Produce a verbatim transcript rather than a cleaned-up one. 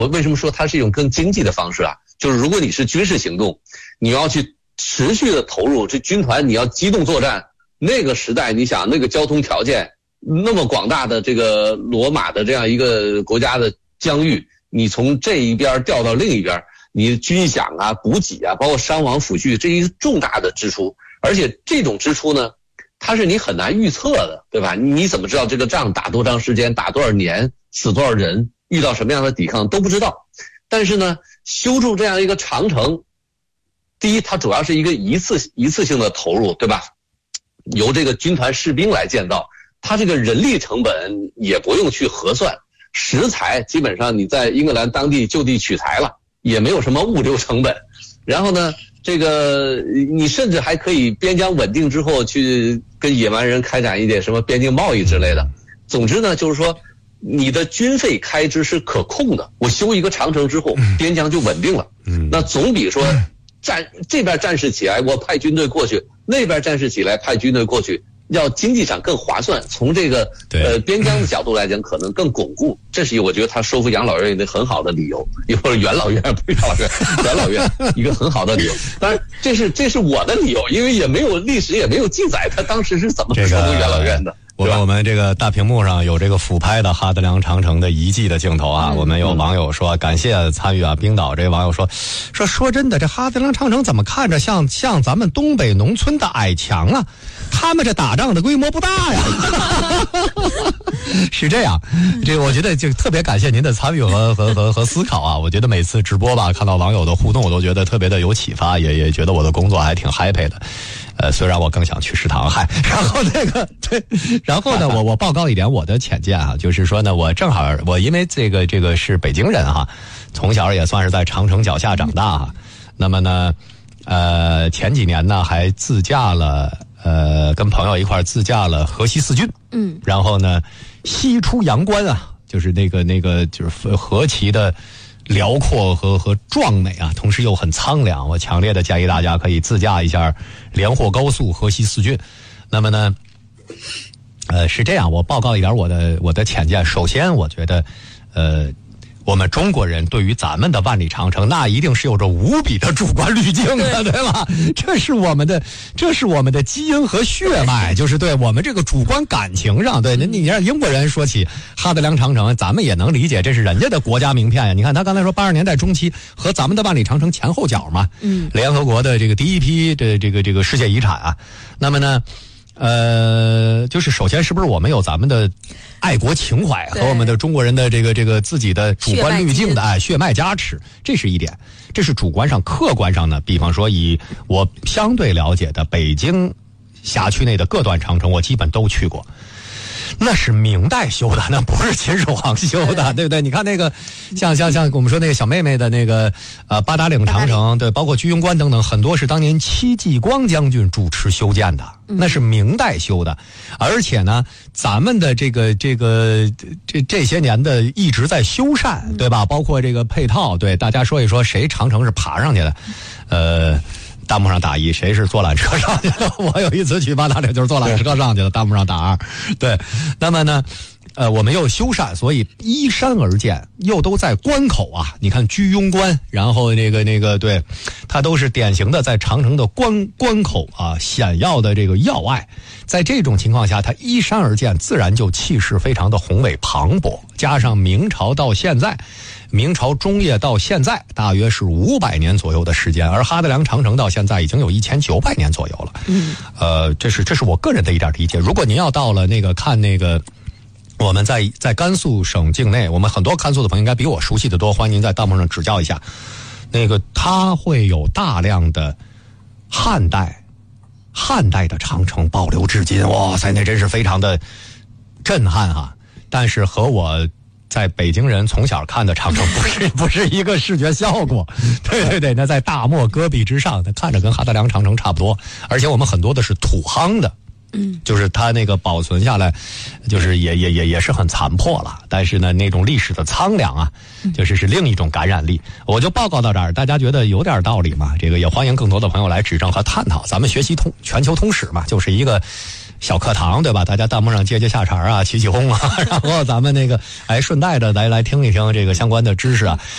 我为什么说它是一种更经济的方式啊？就是如果你是军事行动，你要去持续的投入，这军团你要机动作战，那个时代你想那个交通条件，那么广大的这个罗马的这样一个国家的疆域，你从这一边调到另一边，你军饷啊、补给啊，包括伤亡抚恤，这一重大的支出，而且这种支出呢，它是你很难预测的，对吧？你怎么知道这个仗打多长时间，打多少年，死多少人，遇到什么样的抵抗都不知道。但是呢，修筑这样一个长城，第一，它主要是一个一次一次性的投入，对吧？由这个军团士兵来建造，它这个人力成本也不用去核算，食材基本上你在英格兰当地就地取材了，也没有什么物流成本。然后呢，这个你甚至还可以边疆稳定之后去跟野蛮人开展一点什么边境贸易之类的。总之呢，就是说你的军费开支是可控的，我修一个长城之后，边疆就稳定了。嗯，那总比说战这边战士起来，我派军队过去，那边战士起来派军队过去，要经济上更划算。从这个呃边疆的角度来讲，可能更巩固。这是我觉得他收复养老院一个很好的理由，或者元老院不是养老院，元老院一个很好的理由。当然，这是这是我的理由，因为也没有历史也没有记载他当时是怎么收复元老院的。 我们我们这个大屏幕上有这个俯拍的哈德良长城的遗迹的镜头啊，嗯、我们有网友说感谢参与啊，冰岛这网友说说说真的，这哈德良长城怎么看着像像咱们东北农村的矮墙啊？他们这打仗的规模不大呀。是这样，这个我觉得就特别感谢您的参与和和和和思考啊！我觉得每次直播吧，看到网友的互动，我都觉得特别的有启发，也也觉得我的工作还挺 happy 的。呃，虽然我更想去食堂嗨，然后那个对，然后呢，我我报告一点我的浅见啊，就是说呢，我正好我因为这个这个是北京人哈，从小也算是在长城脚下长大哈，那么呢，呃，前几年呢还自驾了，呃，跟朋友一块自驾了河西四郡，嗯，然后呢，西出阳关啊，就是那个那个就是何其的辽阔和和壮美啊，同时又很苍凉。我强烈的建议大家可以自驾一下连霍高速河西四郡。那么呢，呃，是这样，我报告一点我的我的浅见。首先，我觉得，呃。我们中国人对于咱们的万里长城，那一定是有着无比的主观滤镜的，对吧？这是我们的，这是我们的基因和血脉，就是对我们这个主观感情上，对，你让英国人说起哈德良长城，咱们也能理解，这是人家的国家名片呀。你看他刚才说八十年代中期和咱们的万里长城前后脚嘛，嗯，联合国的这个第一批的这个这个世界遗产啊。那么呢？呃，就是首先是不是我们有咱们的爱国情怀和我们的中国人的这个这个自己的主观滤镜的哎血脉加持，这是一点，这是主观上。客观上呢，比方说以我相对了解的北京辖区内的各段长城，我基本都去过。那是明代修的，那不是秦始皇修的，对不对？你看那个，像像像我们说那个小妹妹的那个呃八达岭长城，对，包括居庸关等等，很多是当年戚继光将军主持修建的，那是明代修的。而且呢，咱们的这个这个这这些年的一直在修缮，对吧？包括这个配套，对，大家说一说，谁长城是爬上去的？呃。弹幕上打一，谁是坐缆车上去的？我有一次去八达岭就是坐缆车上去的，弹幕上打二。对，那么呢，呃，我们又修缮，所以依山而建，又都在关口啊。你看居庸关，然后那个那个，对，它都是典型的在长城的关关口啊，险要的这个要隘。在这种情况下，它依山而建，自然就气势非常的宏伟磅礴。加上明朝到现在。明朝中叶到现在大约是五百年左右的时间，而哈德良长城到现在已经有一千九百年左右了。嗯，呃，这是这是我个人的一点理解。如果您要到了那个看那个，我们在在甘肃省境内，我们很多甘肃的朋友应该比我熟悉的多，欢迎您在弹幕上指教一下。那个它会有大量的汉代汉代的长城保留至今，哇塞，那真是非常的震撼哈。但是和我在北京人从小看的长城不是不是一个视觉效果，对对对，那在大漠戈壁之上，它看着跟哈德良长城差不多，而且我们很多的是土夯的，嗯，就是它那个保存下来，就是也也也也是很残破了，但是呢，那种历史的苍凉啊，就是是另一种感染力。我就报告到这儿，大家觉得有点道理吗？这个也欢迎更多的朋友来指正和探讨。咱们学习通全球通史嘛，就是一个小课堂，对吧？大家弹幕上接接下茬啊，起起哄啊，然后咱们那个哎顺带的来来听一听这个相关的知识啊。